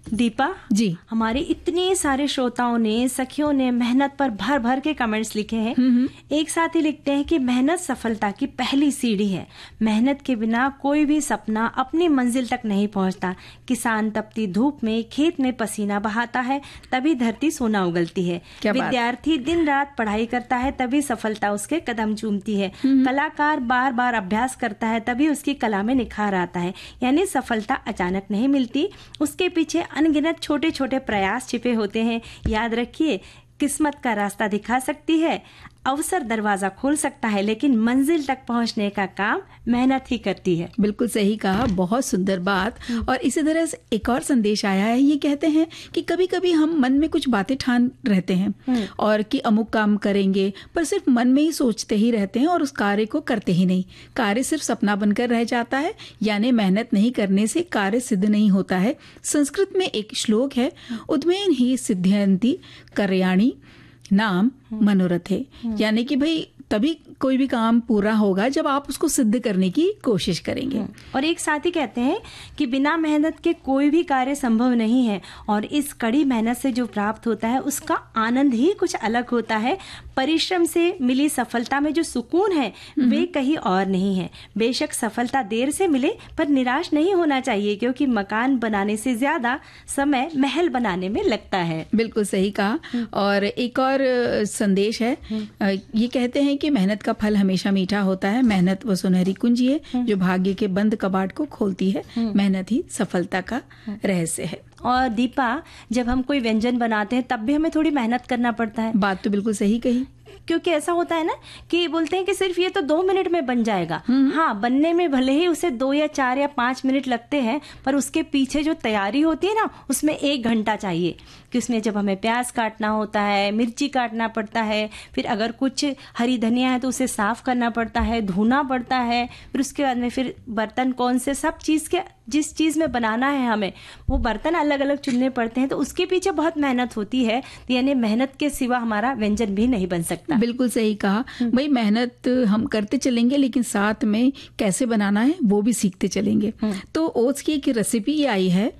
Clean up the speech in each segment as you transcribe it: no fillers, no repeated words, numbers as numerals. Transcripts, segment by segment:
दीपा जी, हमारे इतने सारे श्रोताओं ने, सखियों ने मेहनत पर भर भर के कमेंट्स लिखे हैं। एक साथी लिखते हैं कि मेहनत सफलता की पहली सीढ़ी है। मेहनत के बिना कोई भी सपना अपनी मंजिल तक नहीं पहुंचता। किसान तपती धूप में खेत में पसीना बहाता है, तभी धरती सोना उगलती है। क्या बात। विद्यार्थी दिन रात पढ़ाई करता है, तभी सफलता उसके कदम चूमती है। कलाकार बार बार अभ्यास करता है, तभी उसकी कला में निखार आता है। यानी सफलता अचानक नहीं मिलती, उसके पीछे अनगिनत छोटे छोटे प्रयास छिपे होते हैं। याद रखिए, किस्मत का रास्ता दिखा सकती है, अवसर दरवाजा खोल सकता है, लेकिन मंजिल तक पहुंचने का काम मेहनत ही करती है। बिल्कुल सही कहा, बहुत सुंदर बात। और इसी तरह से एक और संदेश आया है। ये कहते हैं कि कभी कभी हम मन में कुछ बातें ठान रहते हैं और कि अमुक काम करेंगे, पर सिर्फ मन में ही सोचते ही रहते हैं और उस कार्य को करते ही नहीं। कार्य सिर्फ सपना बनकर रह जाता है, यानी मेहनत नहीं करने से कार्य सिद्ध नहीं होता है। संस्कृत में एक श्लोक है, उद्मेन ही सिद्ध्यन्ति कर्याणि नाम मनोरथे, यानी कि भाई तभी कोई भी काम पूरा होगा जब आप उसको सिद्ध करने की कोशिश करेंगे। और एक साथी कहते हैं कि बिना मेहनत के कोई भी कार्य संभव नहीं है, और इस कड़ी मेहनत से जो प्राप्त होता है उसका आनंद ही कुछ अलग होता है। परिश्रम से मिली सफलता में जो सुकून है वे कहीं और नहीं है। बेशक सफलता देर से मिले, पर निराश नहीं होना चाहिए, क्योंकि मकान बनाने से ज्यादा समय महल बनाने में लगता है। बिल्कुल सही कहा। और एक और संदेश है, ये कहते हैं कि मेहनत का फल हमेशा मीठा होता है। मेहनत वो सुनहरी कुंजी है जो भाग्य के बंद कबाड़ को खोलती है। मेहनत ही सफलता का रहस्य है। और दीपा, जब हम कोई व्यंजन बनाते हैं तब भी हमें थोड़ी मेहनत करना पड़ता है। बात तो बिल्कुल सही कही, क्योंकि ऐसा होता है ना कि बोलते हैं कि सिर्फ ये तो 2 मिनट में बन जाएगा। हाँ, बनने में भले ही उसे 2 या 4 या 5 मिनट लगते हैं, पर उसके पीछे जो तैयारी होती है ना, उसमें 1 घंटा चाहिए। कि उसमें जब हमें प्याज काटना होता है, मिर्ची काटना पड़ता है, फिर अगर कुछ हरी धनिया है तो उसे साफ करना पड़ता है, धोना पड़ता है, फिर उसके बाद में फिर बर्तन कौन से, सब चीज के जिस चीज में बनाना है हमें वो बर्तन अलग अलग चुनने पड़ते हैं। तो उसके पीछे बहुत मेहनत होती है। तो यानी मेहनत के सिवा हमारा व्यंजन भी नहीं बन सकता। बिल्कुल सही कहा भाई, मेहनत हम करते चलेंगे, लेकिन साथ में कैसे बनाना है वो भी सीखते चलेंगे। तो ओट्स की एक रेसिपी आई है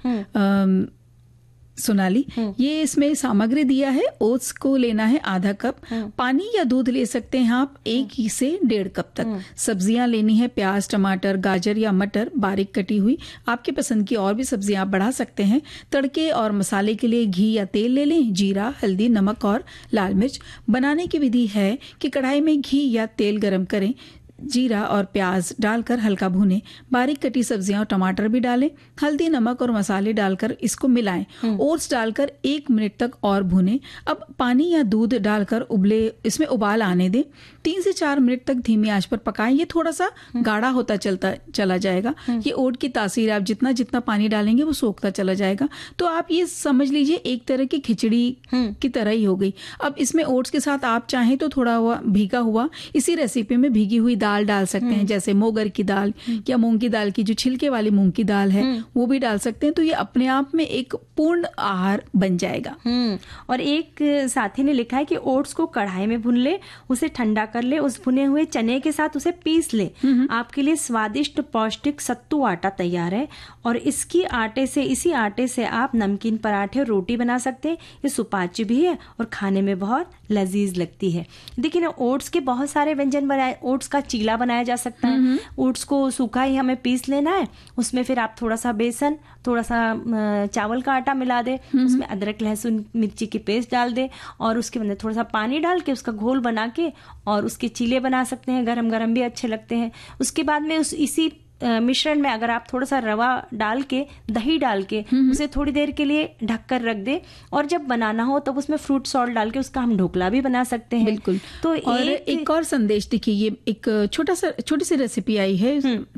सोनाली, ये इसमें सामग्री दिया है। ओट्स को लेना है आधा कप, पानी या दूध ले सकते हैं आप 1 से 1.5 कप तक। सब्जियां लेनी है, प्याज, टमाटर, गाजर या मटर बारीक कटी हुई। आपके पसंद की और भी सब्जियां आप बढ़ा सकते हैं। तड़के और मसाले के लिए घी या तेल ले लें, जीरा, हल्दी, नमक और लाल मिर्च। बनाने की विधि है कि कढ़ाई में घी या तेल गरम करें, जीरा और प्याज डालकर हल्का भूनें, बारीक कटी सब्जियां और टमाटर भी डालें, हल्दी, नमक और मसाले डालकर इसको मिलाएं। ओट्स डालकर 1 मिनट तक और भूनें। अब पानी या दूध डालकर इसमें उबाल आने दें। 3 से 4 मिनट तक धीमी आंच पर पकाएं। ये थोड़ा सा गाढ़ा होता चला जाएगा। ये ओट की तासीर, आप जितना जितना पानी डालेंगे वो सोखता चला जाएगा। तो आप ये समझ लीजिए एक तरह की खिचड़ी की तरह ही हो गई। अब इसमें ओट्स के साथ आप चाहें तो थोड़ा हुआ भीगा हुआ, इसी रेसिपी में भीगी हुई दाल डाल सकते हैं, जैसे मोगर की दाल या मूंग की दाल की जो छिलके वाली मूंग की दाल है वो भी डाल सकते हैं। तो ये अपने आप में एक पूर्ण आहार बन जाएगा। और एक साथी ने लिखा है कि ओट्स को कढ़ाई में भून ले, उसे ठंडा कर ले, उस भुने हुए चने के साथ उसे पीस ले। आपके लिए स्वादिष्ट पौष्टिक सत्तू आटा तैयार है। और इसी आटे से आप नमकीन पराठे और रोटी बना सकते हैं। ये सुपाच्य भी है और खाने में बहुत लजीज लगती है। देखिए ना, ओट्स के बहुत सारे व्यंजन बनाए। ओट्स का चीला बनाया जा सकता है। ओट्स को सूखा ही हमें पीस लेना है, उसमें फिर आप थोड़ा सा बेसन, थोड़ा सा चावल का आटा मिला दे, उसमें अदरक, लहसुन, मिर्ची की पेस्ट डाल दे, और उसके अंदर थोड़ा सा पानी डाल के उसका घोल बना के और उसके चीले बना सकते हैं। गरम गरम भी अच्छे लगते हैं। उसके बाद में इसी मिश्रण में अगर आप थोड़ा सा रवा डाल के, दही डाल के उसे थोड़ी देर के लिए ढककर रख दे, और जब बनाना हो तब उसमें फ्रूट सॉल्ट डाल के उसका हम ढोकला भी बना सकते हैं। बिल्कुल। तो और एक और संदेश देखिए, ये एक छोटी सी रेसिपी आई है